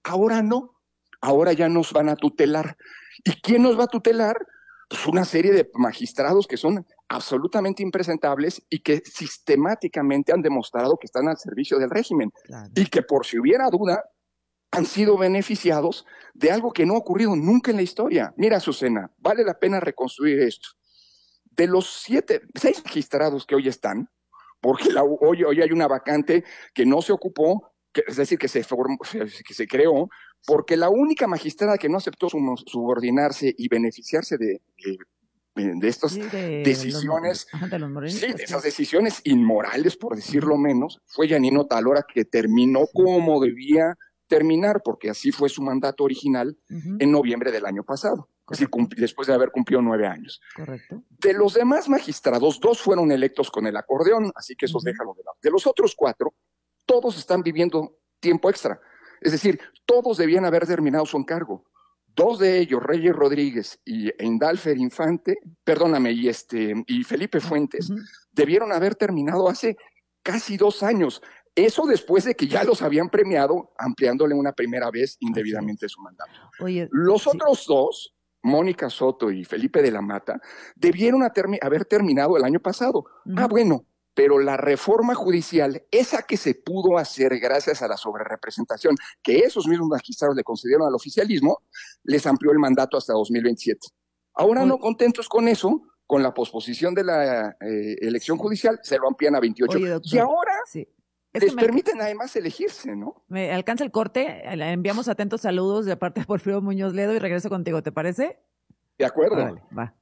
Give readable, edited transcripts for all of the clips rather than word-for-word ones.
Ahora no, ahora ya nos van a tutelar. ¿Y quién nos va a tutelar? Pues una serie de magistrados que son absolutamente impresentables y que sistemáticamente han demostrado que están al servicio del régimen. Claro. Y que por si hubiera duda, han sido beneficiados de algo que no ha ocurrido nunca en la historia. Mira, Azucena, vale la pena reconstruir esto. De los 6 magistrados que hoy están, porque hoy hay una vacante que no se ocupó, es decir, que se creó, porque la única magistrada que no aceptó subordinarse y beneficiarse de estas decisiones, de esas decisiones inmorales, por decirlo menos, fue Yanino Talora, que terminó como debía terminar, porque así fue su mandato original en noviembre del año pasado. Es decir, después de haber cumplido 9 años. Correcto. De los demás magistrados, 2 fueron electos con el acordeón, así que esos déjalo de lado. De los otros 4, todos están viviendo tiempo extra. Es decir, todos debían haber terminado su encargo. 2 de ellos, Reyes Rodríguez y Endalfer Infante, y Felipe Fuentes, debieron haber terminado hace casi 2 años. Eso después de que ya los habían premiado, ampliándole una primera vez indebidamente su mandato. Oye, los otros 2, Mónica Soto y Felipe de la Mata, debieron haber terminado el año pasado. Bueno, pero la reforma judicial, esa que se pudo hacer gracias a la sobrerepresentación que esos mismos magistrados le concedieron al oficialismo, les amplió el mandato hasta 2027. Ahora, no contentos con eso, con la posposición de la elección judicial, se lo amplían a 28. Oye, doctor, y ahora les permiten además elegirse, ¿no? Me alcanza el corte, le enviamos atentos saludos de parte de Porfirio Muñoz Ledo y regreso contigo, ¿te parece? De acuerdo. Vale, va.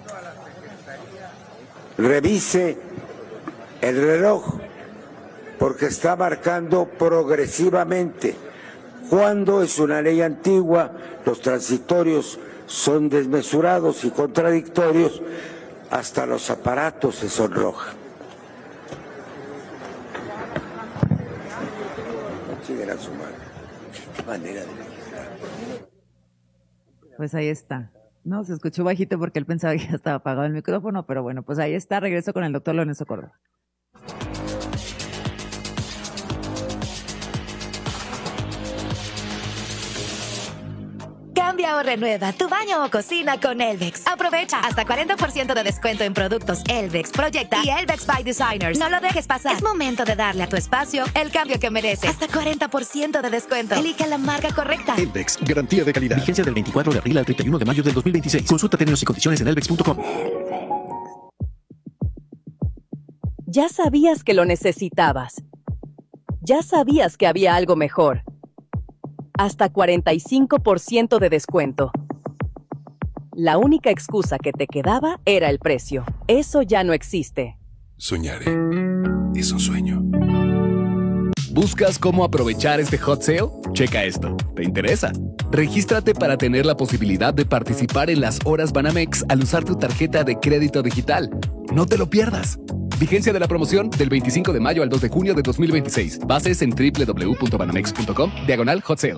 Revise el reloj, porque está marcando progresivamente. Cuando es una ley antigua, los transitorios son desmesurados y contradictorios, hasta los aparatos se sonrojan. Siguen a su mano. Qué manera de legislar. Pues ahí está. No, se escuchó bajito porque él pensaba que ya estaba apagado el micrófono, pero bueno, pues ahí está. Regreso con el doctor Lorenzo Córdoba. Cambia o renueva tu baño o cocina con Elvex. Aprovecha hasta 40% de descuento en productos Elvex, Proyecta y Elvex by Designers. No lo dejes pasar. Es momento de darle a tu espacio el cambio que merece. Hasta 40% de descuento. Elige la marca correcta. Elvex, garantía de calidad. Vigencia del 24 de abril al 31 de mayo del 2026. Consulta términos y condiciones en elvex.com. Ya sabías que lo necesitabas. Ya sabías que había algo mejor. Hasta 45% de descuento. La única excusa que te quedaba era el precio. Eso ya no existe. Soñaré. Es un sueño. ¿Buscas cómo aprovechar este hot sale? Checa esto. ¿Te interesa? Regístrate para tener la posibilidad de participar en las horas Banamex al usar tu tarjeta de crédito digital. No te lo pierdas. Vigencia de la promoción del 25 de mayo al 2 de junio de 2026. Bases en www.banamex.com/hot sale.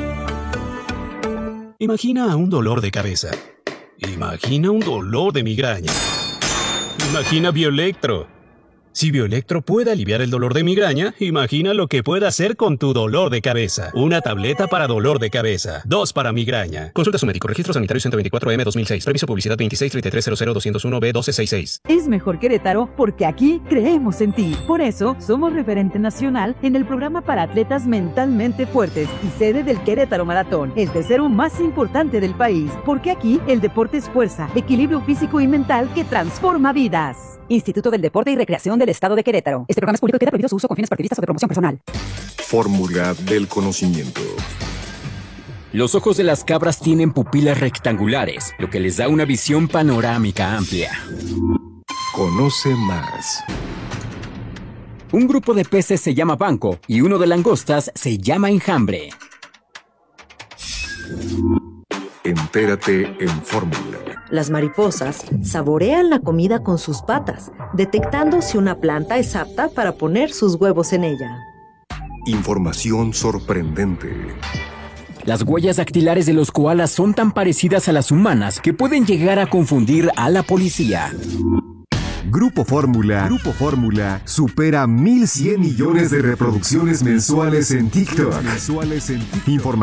Imagina un dolor de cabeza. Imagina un dolor de migraña. Imagina Bioelectro. Si Bioelectro puede aliviar el dolor de migraña, imagina lo que puede hacer con tu dolor de cabeza. Una tableta para dolor de cabeza. 2 para migraña. Consulta a su médico. Registro sanitario 124M 2006. Permiso publicidad 2633000201B1266. Es mejor Querétaro porque aquí creemos en ti. Por eso, somos referente nacional en el programa para atletas mentalmente fuertes y sede del Querétaro Maratón, el tercero más importante del país. Porque aquí el deporte es fuerza, equilibrio físico y mental que transforma vidas. Instituto del Deporte y Recreación del Estado de Querétaro. Este programa es público y queda prohibido su uso con fines partidistas o de promoción personal. Fórmula del conocimiento. Los ojos de las cabras tienen pupilas rectangulares, lo que les da una visión panorámica amplia. Conoce más. Un grupo de peces se llama banco y uno de langostas se llama enjambre. Entérate en Fórmula. Las mariposas saborean la comida con sus patas, detectando si una planta es apta para poner sus huevos en ella. Información sorprendente. Las huellas dactilares de los koalas son tan parecidas a las humanas que pueden llegar a confundir a la policía. Grupo Fórmula supera 1,100 millones de reproducciones mensuales en TikTok.